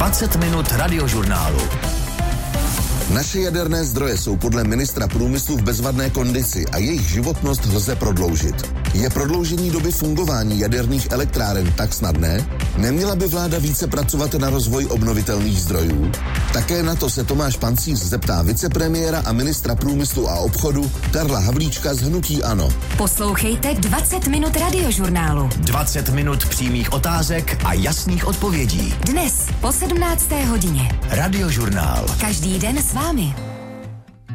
20 minut radiožurnálu. Naše jaderné zdroje jsou podle ministra průmyslu v bezvadné kondici a jejich životnost lze prodloužit. Je prodloužení doby fungování jaderných elektráren tak snadné? Neměla by vláda více pracovat na rozvoji obnovitelných zdrojů? Také na to se Tomáš Pancíř zeptá vicepremiéra a ministra průmyslu a obchodu Karla Havlíčka z hnutí ANO. Poslouchejte 20 minut radiožurnálu. 20 minut přímých otázek a jasných odpovědí. Dnes po 17. hodině. Radiožurnál. Každý den s vámi.